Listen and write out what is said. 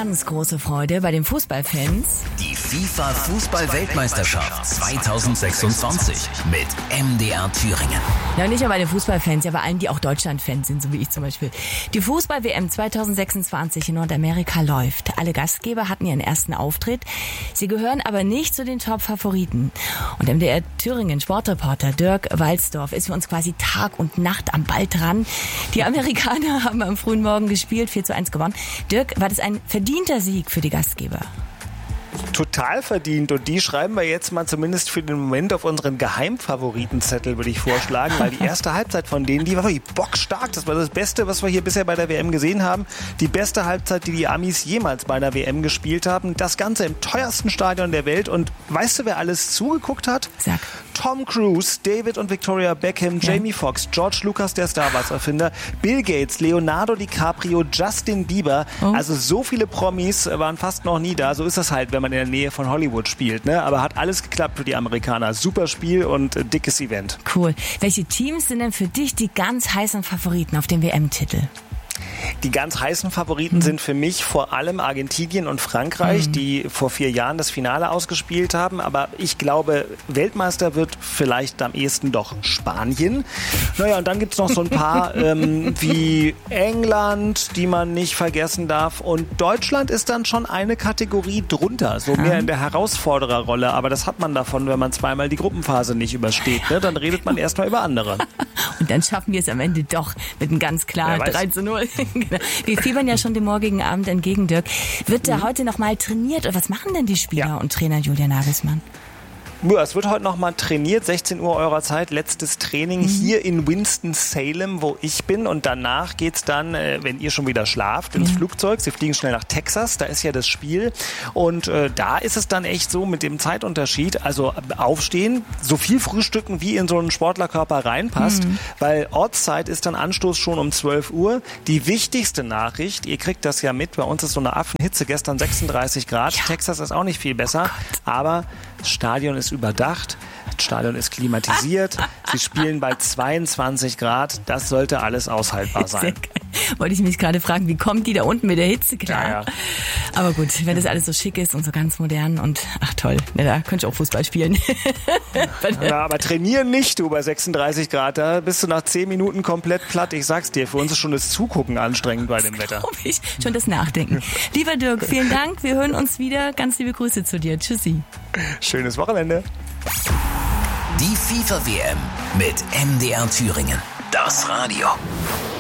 ganz große Freude bei den Fußballfans. Die FIFA-Fußball-Weltmeisterschaft 2026 mit MDR Thüringen. Ja, nicht nur bei den Fußballfans, ja bei allen, die auch Deutschland-Fans sind, so wie ich zum Beispiel. Die Fußball-WM 2026 in Nordamerika läuft. Alle Gastgeber hatten ihren ersten Auftritt. Sie gehören aber nicht zu den Top-Favoriten. Und MDR Thüringen Sportreporter Dirk Walzdorf ist für uns quasi Tag und Nacht am Ball dran. Die Amerikaner haben am frühen Morgen gespielt, 4:1 gewonnen. Dirk, war das ein verdienter Sieg für die Gastgeber? Total verdient, und die schreiben wir jetzt mal zumindest für den Moment auf unseren Geheimfavoritenzettel, würde ich vorschlagen, weil die erste Halbzeit von denen, die war wirklich bockstark. Das war das Beste, was wir hier bisher bei der WM gesehen haben. Die beste Halbzeit, die die Amis jemals bei einer WM gespielt haben. Das Ganze im teuersten Stadion der Welt. Und weißt du, wer alles zugeguckt hat? Sag. Tom Cruise, David und Victoria Beckham, Jamie Foxx, George Lucas, der Star Wars-Erfinder, Bill Gates, Leonardo DiCaprio, Justin Bieber. Also so viele Promis waren fast noch nie da. So ist das halt, wenn man in der Nähe von Hollywood spielt, ne? Aber hat alles geklappt für die Amerikaner. Super Spiel und dickes Event. Cool. Welche Teams sind denn für dich die ganz heißen Favoriten auf dem WM-Titel? Die ganz heißen Favoriten sind für mich vor allem Argentinien und Frankreich, die vor 4 Jahren das Finale ausgespielt haben. Aber ich glaube, Weltmeister wird vielleicht am ehesten doch Spanien. Naja, und dann gibt's noch so ein paar wie England, die man nicht vergessen darf. Und Deutschland ist dann schon eine Kategorie drunter, so mehr in der Herausfordererrolle. Aber das hat man davon, wenn man zweimal die Gruppenphase nicht übersteht. Ne? Dann redet man erstmal über andere. Und dann schaffen wir es am Ende doch mit einem ganz klaren 3:0. Genau. Wir fiebern ja schon dem morgigen Abend entgegen, Dirk. Wird da heute noch mal trainiert? Oder was machen denn die Spieler und Trainer Julian Nagelsmann? Ja, es wird heute noch mal trainiert, 16 Uhr eurer Zeit, letztes Training hier in Winston-Salem, wo ich bin. Und danach geht's dann, wenn ihr schon wieder schlaft, ins Flugzeug. Sie fliegen schnell nach Texas, da ist ja das Spiel. Und da ist es dann echt so mit dem Zeitunterschied, also aufstehen, so viel frühstücken, wie in so einen Sportlerkörper reinpasst, weil Ortszeit ist dann Anstoß schon um 12 Uhr. Die wichtigste Nachricht, ihr kriegt das ja mit, bei uns ist so eine Affenhitze, gestern 36 Grad, Texas ist auch nicht viel besser, aber das Stadion ist überdacht, das Stadion ist klimatisiert, sie spielen bei 22 Grad, das sollte alles aushaltbar sein. Wollte ich mich gerade fragen, wie kommt die da unten mit der Hitze klar? Ja. Aber gut, wenn das alles so schick ist und so ganz modern und ach toll, da könnte ich auch Fußball spielen. Ja, aber trainieren nicht, du, bei 36 Grad, da bist du nach 10 Minuten komplett platt. Ich sag's dir, für uns ist schon das Zugucken anstrengend bei dem Wetter. Ich, schon das Nachdenken. Lieber Dirk, vielen Dank, wir hören uns wieder. Ganz liebe Grüße zu dir. Tschüssi. Schönes Wochenende. Die FIFA-WM mit MDR Thüringen. Das Radio.